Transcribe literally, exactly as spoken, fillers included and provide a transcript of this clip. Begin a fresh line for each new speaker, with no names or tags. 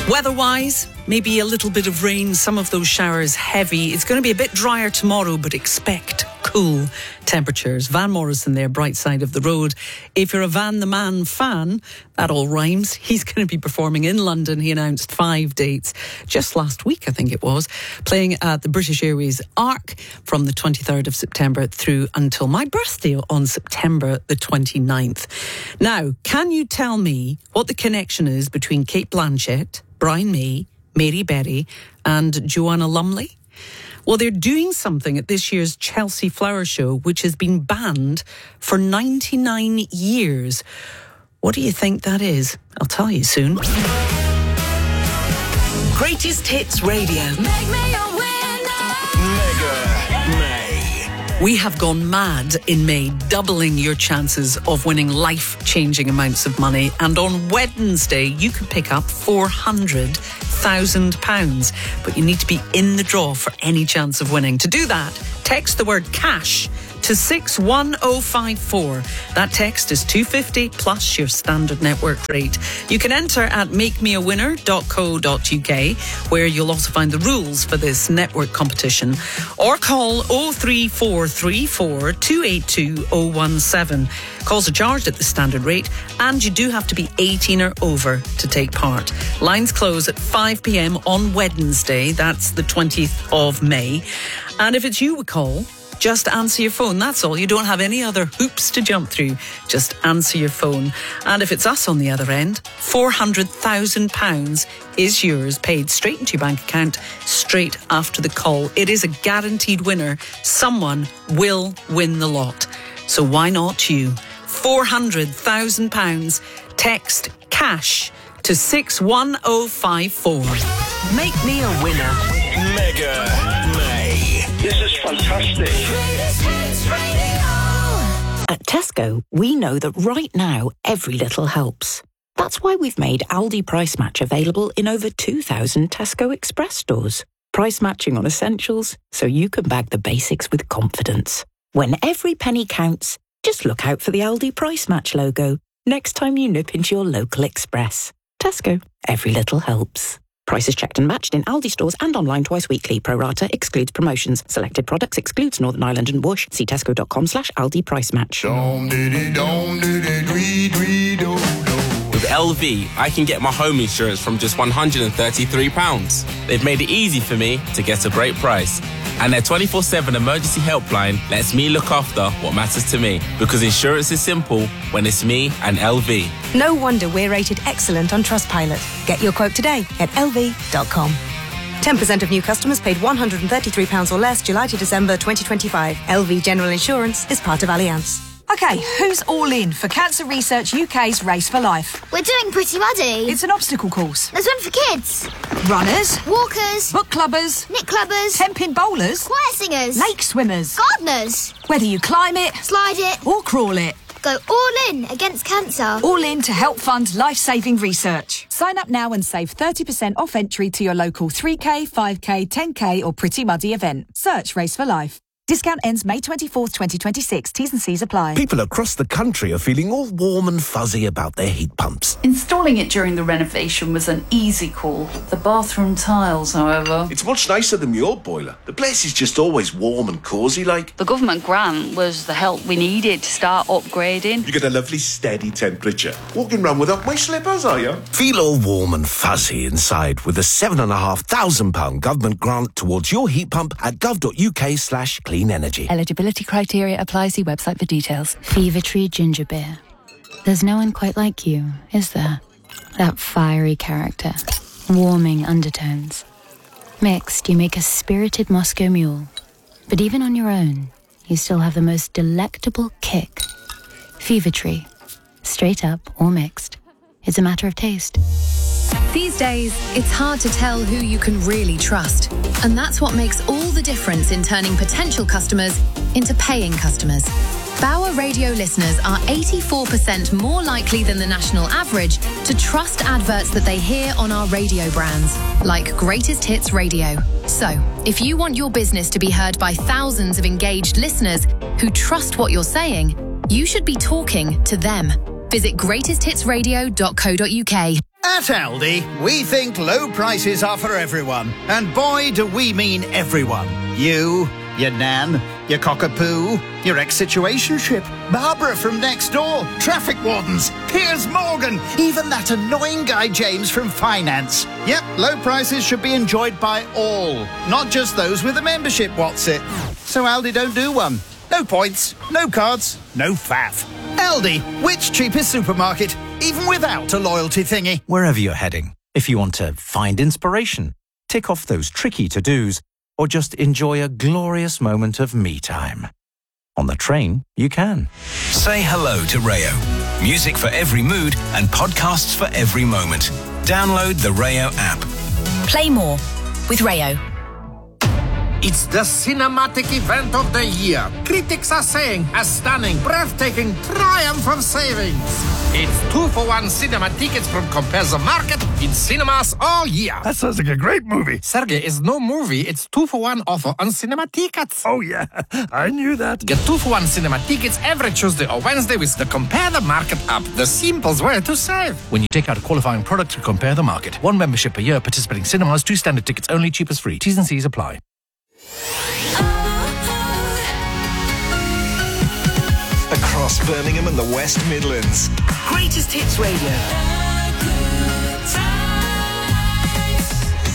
Weather-wise, maybe a little bit of rain, some of those showers heavy. It's going to be a bit drier tomorrow, but expect cool temperatures. Van Morrison there, Bright Side of the Road. If you're a Van the Man fan, that all rhymes. He's going to be performing in London. He announced five dates just last week, I think it was, playing at the British Airways Arc from the twenty-third of September through until my birthday on September the twenty-ninth. Now, can you tell me what the connection is between Cate Blanchett, Brian May, Mary Berry and Joanna Lumley? Well, they're doing something at this year's Chelsea Flower Show, which has been banned for ninety-nine years. What do you think that is? I'll tell you soon.
Greatest Hits Radio.
Make me a winner.
Mega May.
We have gone mad in May, doubling your chances of winning life-changing amounts of money. And on Wednesday, you could pick up four hundred thousand pounds. But you need to be in the draw for any chance of winning. To do that, text the word cash to six one oh five four. That text is two hundred fifty plus your standard network rate. You can enter at make me a winner dot co dot uk, where you'll also find the rules for this network competition, or call oh three four three four two eight two oh one seven. Calls are charged at the standard rate, and you do have to be eighteen or over to take part. Lines close at five p.m. on Wednesday, that's the twentieth of May. And if it's you we call, just answer your phone, that's all. You don't have any other hoops to jump through. Just answer your phone. And if it's us on the other end, four hundred thousand pounds is yours, paid straight into your bank account, straight after the call. It is a guaranteed winner. Someone will win the lot. So why not you? four hundred thousand pounds. Text CASH to six one oh five four.
Make me a winner. Mega May.
This is fantastic.
At Tesco, we know that right now, every little helps. That's why we've made Aldi Price Match available in over two thousand Tesco Express stores. Price matching on essentials, so you can bag the basics with confidence. When every penny counts, just look out for the Aldi Price Match logo next time you nip into your local Express. Tesco, every little helps. Prices checked and matched in Aldi stores and online twice weekly. Pro rata excludes promotions. Selected products excludes Northern Ireland and Whoosh. See tesco.com slash Aldi Price Match.
With L V, I can get my home insurance from just one hundred thirty-three pounds. They've made it easy for me to get a great price. And their twenty-four seven emergency helpline lets me look after what matters to me. Because insurance is simple when it's me and L V.
No wonder we're rated excellent on Trustpilot. Get your quote today at L V dot com. ten percent of new customers paid one hundred thirty-three pounds or less July to December twenty twenty-five. L V General Insurance is part of Allianz.
OK, who's all in for Cancer Research U K's Race for Life?
We're doing Pretty Muddy.
It's an obstacle course.
There's one for kids.
Runners.
Walkers.
Book clubbers.
Knit clubbers.
Ten-pin bowlers.
Choir singers.
Lake swimmers.
Gardeners.
Whether you climb it,
slide it,
or crawl it.
Go all in against cancer.
All in to help fund life-saving research. Sign up now and save thirty percent off entry to your local three K, five K, ten K or Pretty Muddy event. Search Race for Life. Discount ends May twenty-fourth, twenty twenty-six. T's and C's apply.
People across the country are feeling all warm and fuzzy about their heat pumps.
Installing it during the renovation was an easy call. The bathroom tiles, however...
It's much nicer than your boiler. The place is just always warm and cosy like.
The government grant was the help we needed to start upgrading.
You get a lovely steady temperature. Walking round without my slippers, are you?
Feel all warm and fuzzy inside with a seven and a half thousand pound government grant towards your heat pump at gov.uk slash clean energy.
Eligibility criteria apply. See website for details. Fever Tree Ginger Beer. There's no one quite like you, is there? That fiery character. Warming undertones. Mixed, you make a spirited Moscow Mule. But even on your own, you still have the most delectable kick. Fever Tree. Straight up or mixed. It's a matter of taste.
These days, it's hard to tell who you can really trust. And that's what makes all the difference in turning potential customers into paying customers. Bauer Radio listeners are eighty-four percent more likely than the national average to trust adverts that they hear on our radio brands, like Greatest Hits Radio. So, if you want your business to be heard by thousands of engaged listeners who trust what you're saying, you should be talking to them. Visit greatest hits radio dot co dot uk.
At Aldi, we think low prices are for everyone. And boy, do we mean everyone. You, your nan, your cockapoo, your ex-situationship, Barbara from next door, traffic wardens, Piers Morgan, even that annoying guy James from finance. Yep, low prices should be enjoyed by all, not just those with a membership, what's it? So Aldi don't do one. No points, no cards, no faff. Aldi, which cheapest supermarket, even without a loyalty thingy.
Wherever you're heading, if you want to find inspiration, tick off those tricky to-dos, or just enjoy a glorious moment of me time. On the train, you can.
Say hello to Rayo. Music for every mood and podcasts for every moment. Download the Rayo app.
Play more with Rayo.
It's the cinematic event of the year. Critics are saying a stunning, breathtaking triumph of savings. It's two for one cinema tickets from Compare the Market in cinemas all year.
That sounds like a great movie.
Sergey, it's no movie. It's two for one offer on cinema tickets.
Oh, yeah. I knew that.
Get two for one cinema tickets every Tuesday or Wednesday with the Compare the Market app. The simplest way to save.
When you take out a qualifying product to Compare the Market. One membership per year, participating cinemas, two standard tickets only, cheapest free. T's and C's apply.
Across Birmingham and the West Midlands.
Greatest Hits Radio.